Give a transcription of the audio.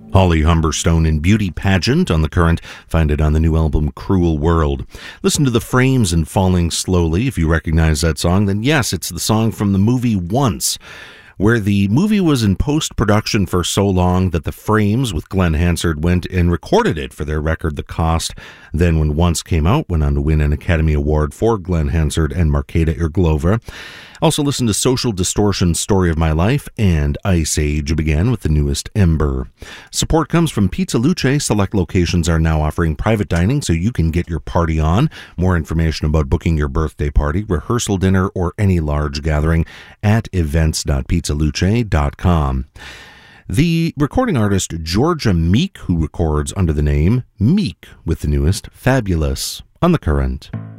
Holly Humberstone in Beauty Pageant on The Current. Find it on the new album Cruel World. Listen to The Frames and Falling Slowly. If you recognize that song, then yes, it's the song from the movie Once, where the movie was in post-production for so long that the Frames with Glenn Hansard went and recorded it for their record The Cost. Then when Once came out, went on to win an Academy Award for Glenn Hansard and Marketa Irglova. Also listen to Social Distortion's Story of My Life, and Ice Age began with the newest Ember. Support comes from Pizza Luce. Select locations are now offering private dining so you can get your party on. More information about booking your birthday party, rehearsal dinner, or any large gathering at events.pizzaluce.com. The recording artist Georgia Meek, who records under the name Meek with the newest Fabulous on The Current.